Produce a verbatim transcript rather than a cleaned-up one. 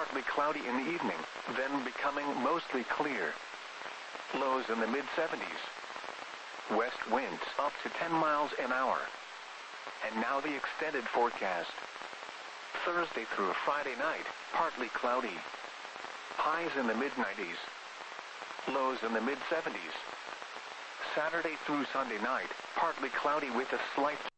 partly cloudy in the evening, then becoming mostly clear. Lows in the mid seventies. West winds up to ten miles an hour. And now the extended forecast. Thursday through Friday night, partly cloudy. Highs in the mid nineties. Lows in the mid seventies. Saturday through Sunday night, partly cloudy with a slight